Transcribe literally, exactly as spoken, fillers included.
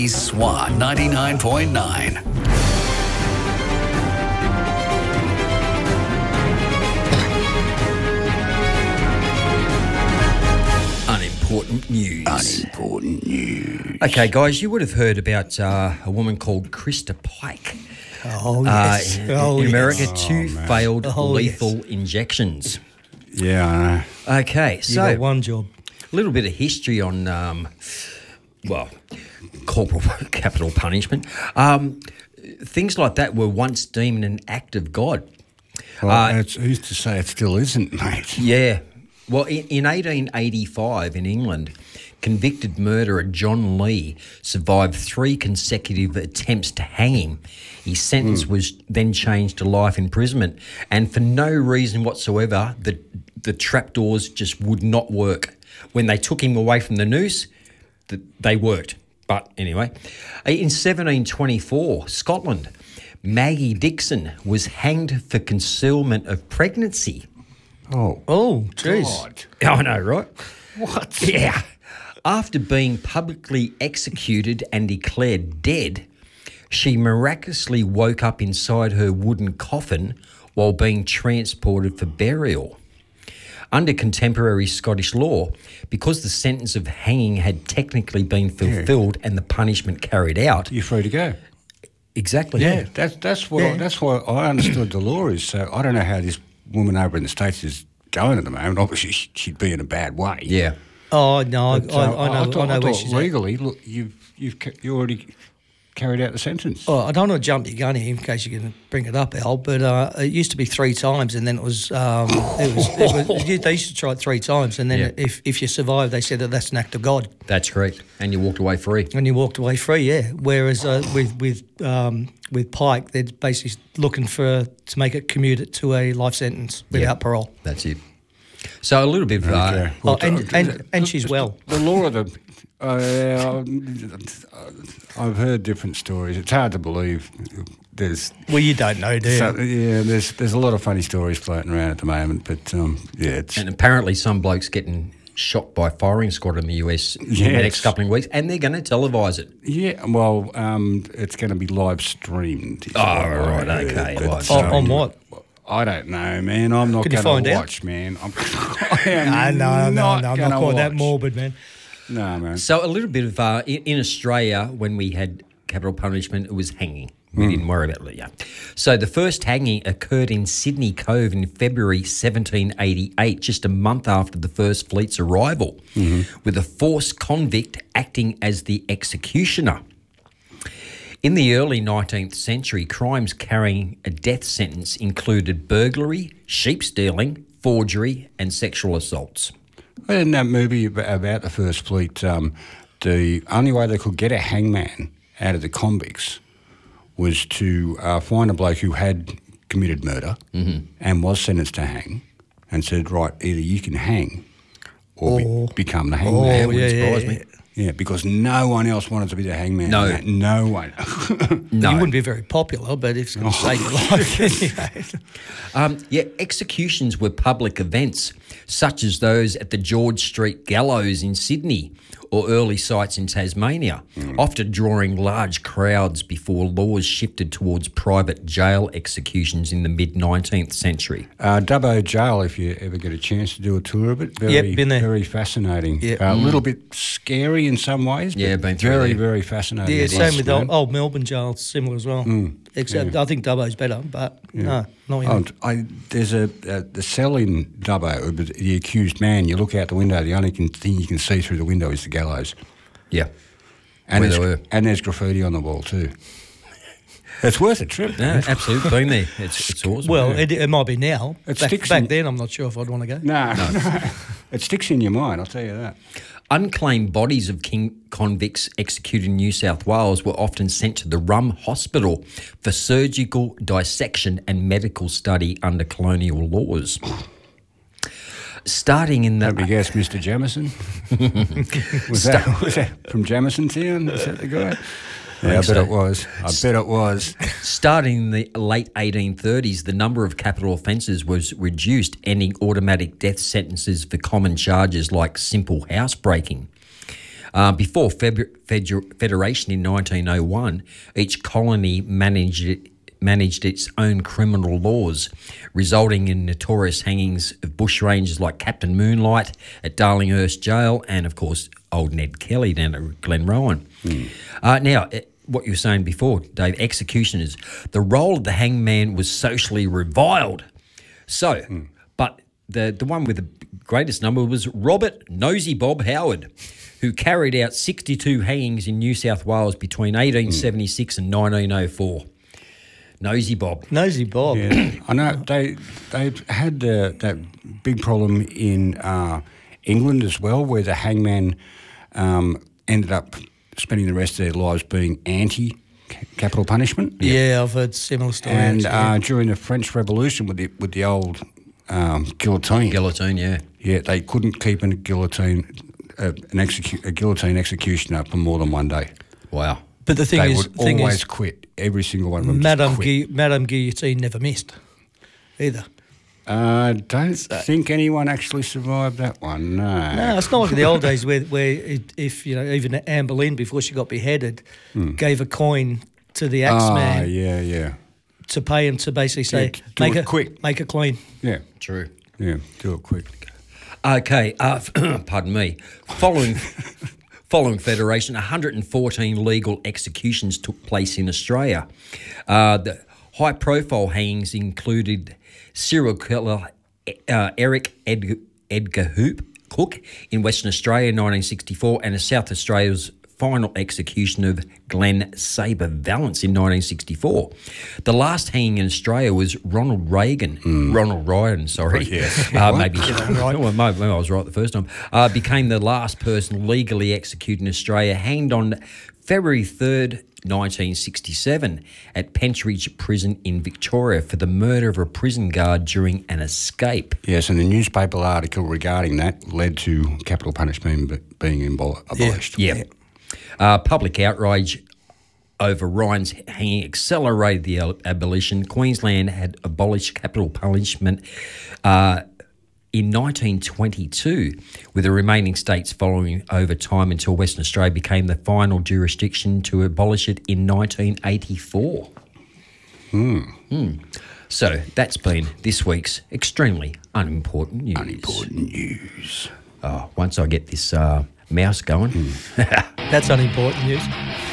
Swan ninety-nine point nine. Unimportant news. Unimportant news. Okay, guys, you would have heard about uh, a woman called Krista Pike. Oh, yes. Uh, oh, in America, yes. two Oh, failed Oh, lethal yes. injections. Yeah, I know. Okay, You so got one job. a little bit of history on, um, well, corporal capital punishment. Um, things like that were once deemed an act of God. Well, Uh, it's, who's to say it still isn't, mate? Yeah. Well, in, in eighteen eighty-five in England, convicted murderer John Lee survived three consecutive attempts to hang him. His sentence mm. was then changed to life imprisonment, and for no reason whatsoever, the the trapdoors just would not work. When they took him away from the noose, the, they worked. But anyway, in seventeen twenty-four, Scotland, Maggie Dixon was hanged for concealment of pregnancy. Oh, Oh, jeez. God. I know, right? What? Yeah. After being publicly executed and declared dead, she miraculously woke up inside her wooden coffin while being transported for burial. Under contemporary Scottish law, because the sentence of hanging had technically been fulfilled yeah. and the punishment carried out, You're free to go. Exactly. Yeah, that's that's what Yeah. I, that's what I understood the law is. So I don't know how this woman over in the States is going at the moment. Obviously, she- she'd be in a bad way. Yeah. Oh, no, But, I, uh, I know, I, thought, know I where thought she's at. legally, look, you've you've ca- you already carried out the sentence. Oh, I don't want to jump your gun here in case you're going to bring it up, Al, but uh, it used to be three times, and then it was, um, it was, it was you- they used to try it three times, and then Yeah. if, if you survive, they said that that's an act of God, That's correct. And you walked away free. and you walked away free, yeah. Whereas uh, with with um, with Pike, they're basically looking for to make it commute it to a life sentence without Yeah. parole. That's it. So a little bit of... Uh, Okay. Oh, and, uh, and, and she's well. The law of the. Uh, I've heard different stories. It's hard to believe. There's Well, you don't know, do you? so, yeah, there's there's a lot of funny stories floating around at the moment, but um, yeah, it's And apparently some bloke's getting shot by firing squad in the U S in the Yes. next couple of weeks, and they're going to televise it. yeah. Well, um, it's going to be live streamed. is Oh, what I right, heard, okay, but, live On- um, on what? I don't know, man. I'm not Could you going to find out? watch, man. I'm, I am Ah, no, no, not no, I'm gonna not quite that watch. morbid, man. No, man. So a little bit of uh, in, in Australia, when we had capital punishment, it was hanging. We didn't worry about it. Yeah. So the first hanging occurred in Sydney Cove in February seventeen eighty-eight, just a month after the first fleet's arrival, with a forced convict acting as the executioner. In the early nineteenth century, crimes carrying a death sentence included burglary, sheep stealing, forgery, and sexual assaults. Well, in that movie ab- about the First Fleet, um, the only way they could get a hangman out of the convicts was to uh, find a bloke who had committed murder Mm-hmm. and was sentenced to hang, and said, right, either you can hang or Or- be, become the Oh, hangman. yeah, yeah, wouldn't yeah, surprise yeah. me. Yeah, because no one else wanted to be the hangman. No. in that. No one. No. You wouldn't be very popular, but it's going to save your life anyway. Um, yeah, executions were public events, such as those at the George Street Gallows in Sydney or early sites in Tasmania, often drawing large crowds before laws shifted towards private jail executions in the mid-nineteenth century. Uh, Dubbo Jail, if you ever get a chance to do a tour of it, very, Yep, been there. very fascinating. Yep. Uh, A little bit scary in some ways, Yeah, but been through very, there. very fascinating. Yeah, It same is, with man. old, old Melbourne jail, similar as well. Except I think Dubbo's better, but no, not Oh, really. I, there's a, a the cell in Dubbo, the the accused man. You look out the window, the only can, thing you can see through the window is the gallows, Yeah. and Where there's, they were. and there's graffiti on the wall too. It's worth a trip. No, absolutely. Been there. It's, it's awesome. Well, it, it might be now. It back sticks back in- then, I'm not sure if I'd want to go. No, no. It sticks in your mind. I'll tell you that. Unclaimed bodies of king convicts executed in New South Wales were often sent to the Rum Hospital for surgical dissection and medical study under colonial laws. Starting in the... Let me guess, Mister Jamison. was, that, was that from Jamison Town? Is that the guy? Yeah, I bet so. it was. I bet it was. Starting in the late eighteen thirties, the number of capital offences was reduced, ending automatic death sentences for common charges like simple housebreaking. Uh, before feb- feder- Federation in nineteen oh one, each colony managed it managed its own criminal laws, resulting in notorious hangings of bushrangers like Captain Moonlight at Darlinghurst Jail and, of course, old Ned Kelly down at Glenrowan. Mm. Uh, now, what you were saying before, Dave, executioners, the role of the hangman was socially reviled. So, mm. but the, the one with the greatest number was Robert Nosy Bob Howard, who carried out sixty-two hangings in New South Wales between eighteen seventy-six mm. and nineteen oh four. Nosy Bob. Nosy Bob. Yeah. I know they they've had uh, that big problem in uh, England as well, where the hangman um, ended up spending the rest of their lives being anti-capital punishment. Yeah, yeah, I've heard similar stories. And yeah. uh, during the French Revolution with the with the old um, guillotine. Guillotine, yeah. Yeah, they couldn't keep a guillotine uh, an execu- a guillotine executioner for more than one day. Wow. But the thing they is, would thing always is, quit. Every single one of them Madame, just quit. Gu- Madame Guillotine never missed either. I uh, don't so, think anyone actually survived that one, no. No, it's not like the old days where, where it, if, you know, even Anne Boleyn, before she got beheaded, mm. gave a coin to the axeman. Oh, yeah, yeah. To pay him to basically say, yeah, do make it it quick. Make it clean. Yeah. True. Yeah, do it quick. Okay, uh, pardon me. Following... Following Federation, one hundred fourteen legal executions took place in Australia. Uh, the high-profile hangings included serial killer uh, Eric Edgar, Edgar Hoop Cook in Western Australia in nineteen sixty-four and South Australia's final execution of Glenn Sabre Valance in nineteen sixty-four. The last hanging in Australia was Ronald Reagan. Mm. Ronald Ryan, sorry. Yes. Uh, maybe, well, maybe I was right the first time. Uh, became the last person legally executed in Australia, hanged on February third, nineteen sixty-seven at Pentridge Prison in Victoria for the murder of a prison guard during an escape. Yes, and the newspaper article regarding that led to capital punishment being abolished. Yeah. yeah. Uh, public outrage over Ryan's hanging accelerated the abolition. Queensland had abolished capital punishment uh, in nineteen twenty-two, with the remaining states following over time until Western Australia became the final jurisdiction to abolish it in nineteen eighty-four. Hmm. Hmm. So that's been this week's extremely unimportant news. Unimportant news. Oh, once I get this uh, mouse going. That's unimportant news.